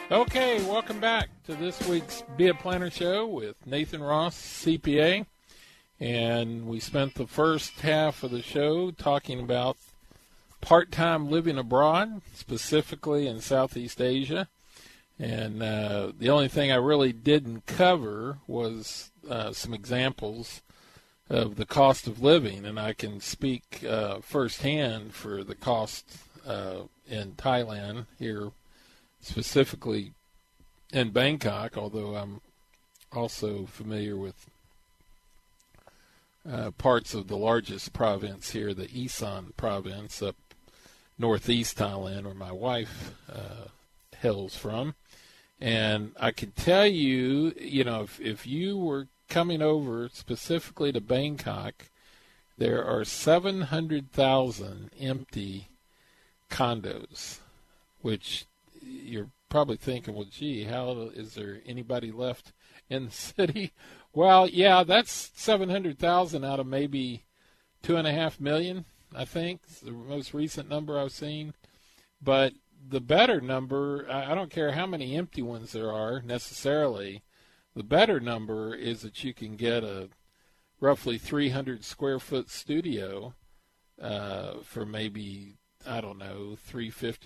Okay, welcome back to this week's Be a Planner Show with Nathan Ross, CPA. And we spent the first half of the show talking about part-time living abroad, specifically in Southeast Asia. And the only thing I really didn't cover was some examples of the cost of living. And I can speak firsthand for the cost in Thailand here, specifically in Bangkok, although I'm also familiar with parts of the largest province here, the Isan province up northeast Thailand, where my wife hails from. And I can tell you, if you were coming over specifically to Bangkok, there are 700,000 empty condos, which you're probably thinking, well, gee, how is there anybody left in the city? Well, yeah, that's 700,000 out of maybe 2.5 million, I think. It's the most recent number I've seen. But the better number, I don't care how many empty ones there are necessarily, the better number is that you can get a roughly 300 square foot studio for maybe, I don't know, 350